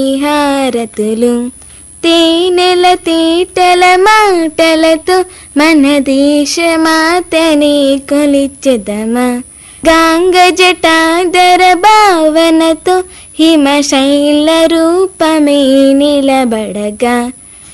హారతులు తేనెల తేటల మాటలతో మన దేశమాతనే కొలిచెదమా. గాంగ జటాధర భావనతో హిమశైల రూపమే నిలబడగా